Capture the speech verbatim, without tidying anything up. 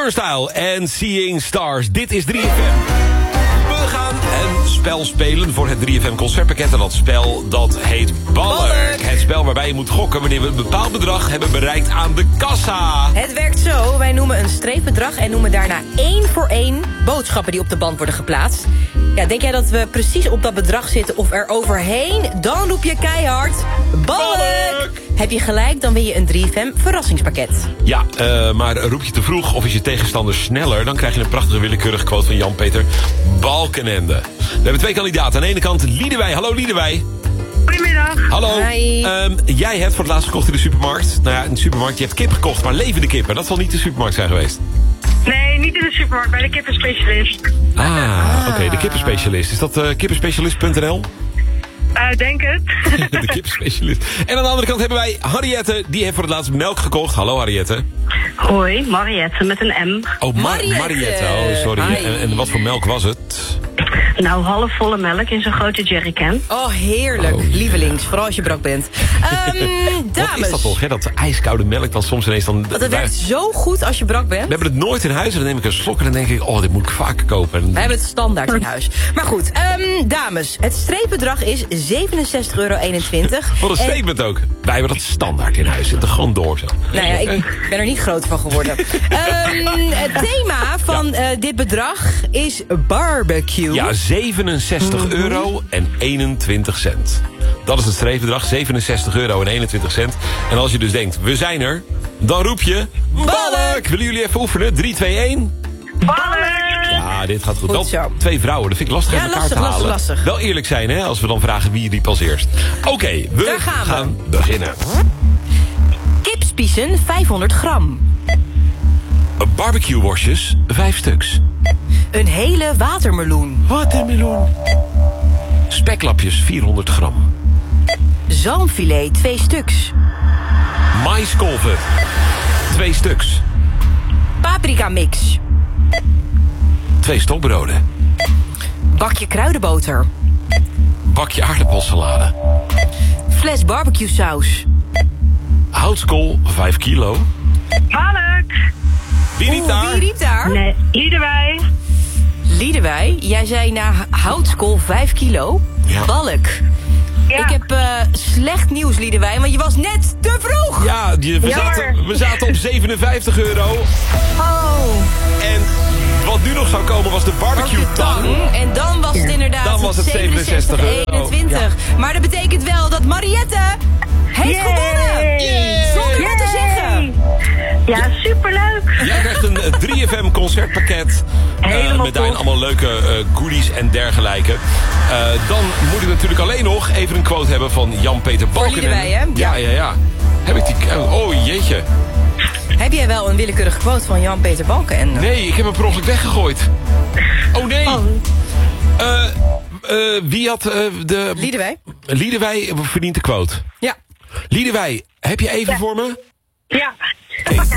Turnstile en Seeing Stars. Dit is drie F M. We gaan een spel spelen voor het drie F M concertpakket. En dat spel dat heet Ballerk. Het spel waarbij je moet gokken wanneer we een bepaald bedrag hebben bereikt aan de kassa. Het werkt zo. Wij noemen een streepbedrag en noemen daarna één voor één boodschappen die op de band worden geplaatst. Ja, denk jij dat we precies op dat bedrag zitten of er overheen? Dan roep je keihard Ballerk. Heb je gelijk, dan win je een drie F M verrassingspakket. Ja, uh, maar roep je te vroeg of is je tegenstander sneller... dan krijg je een prachtige willekeurige quote van Jan-Peter Balkenende. We hebben twee kandidaten. Aan de ene kant Liedewij. Hallo Liedewij. Goedemiddag. Hallo. Hi. Um, jij hebt voor het laatst gekocht in de supermarkt. Nou ja, in de supermarkt, je hebt kip gekocht, maar levende kippen. Dat zal niet de supermarkt zijn geweest. Nee, niet in de supermarkt, bij de kippenspecialist. Ah, ah. oké, okay, de kippenspecialist. Is dat uh, kippenspecialist punt n l? Uh, denk het. De kippenspecialist. En aan de andere kant hebben wij Henriette. Die heeft voor het laatst melk gekocht. Hallo Henriette. Hoi, Mariette met een M. Oh, Mar Mariette. Mariette. Oh, sorry. En, en wat voor melk was het? Nou, halfvolle melk in zo'n grote jerrycan. Oh, heerlijk. Oh, Lievelings, vooral als je brak bent. Um, dames. Wat is dat toch, hè? Dat ijskoude melk dan soms ineens dan... Want het werkt zo goed als je brak bent. We hebben het nooit in huis en dan neem ik een slok en dan denk ik... oh, dit moet ik vaker kopen. We hebben het standaard in huis. Maar goed, um, dames. Het streepbedrag is zevenenzestig euro eenentwintig. Wat een statement ook. Wij hebben dat standaard in huis. Zit er gewoon door zo. Nou ja, ik ben er niet groot van geworden. um, het thema van ja. uh, dit bedrag is barbecue. Ja, zevenenzestig euro en eenentwintig cent. Dat is het streepbedrag, zevenenzestig euro en eenentwintig cent. En als je dus denkt, we zijn er, dan roep je... Ballerk! Willen jullie even oefenen? drie, twee, één. Ballerk! Ja, dit gaat goed. Goed Wel zo. twee vrouwen, dat vind ik lastig Ja, uit elkaar lastig, te halen. lastig, lastig. Wel eerlijk zijn, hè, als we dan vragen wie riep als eerst. Oké, okay, we Daar gaan we. gaan beginnen. Kipspiezen vijfhonderd gram. Barbecue worstjes, vijf stuks. Een hele watermeloen. Watermeloen. Speklapjes, vierhonderd gram. Zalmfilet, twee stuks. Maiskolven, twee stuks. Paprika mix. Twee stokbroden. Bakje kruidenboter. Bakje aardappelsalade. Fles barbecue saus. Houtskool, vijf kilo. Ballerk! Wie riep daar? Wie riep daar? Nee, Liedewij. Liedewij, jij zei na houtskool vijf kilo. Ja. Balk. Ja. Ik heb uh, slecht nieuws, Liedewij, want je was net te vroeg. Ja, die, we, zaten, we zaten op zevenenvijftig euro. Oh. En wat nu nog zou komen was de barbecue tang. En dan was het inderdaad Dan was het zevenenzestig euro. eenentwintig. Ja. Maar dat betekent wel dat Mariette heeft Yay. gewonnen. Yay. Zonder wat te zeggen. Ja, superleuk. Jij krijgt een uh, drie F M concertpakket. Uh, Helemaal met daarin top. allemaal leuke uh, goodies en dergelijke. Uh, dan moet ik natuurlijk alleen nog even een quote hebben van Jan-Peter Balkenende. Liedewij, hè? Ja, ja, ja. Heb ik die... Oh, jeetje. Heb jij wel een willekeurige quote van Jan-Peter Balkenende? Nee, ik heb hem per ongeluk weggegooid. Oh, nee. Oh. Uh, uh, wie had uh, de... Liedewij? Liedewij verdient de quote. Ja. Liedewij, heb je even Ja. voor me? Ja. Hey.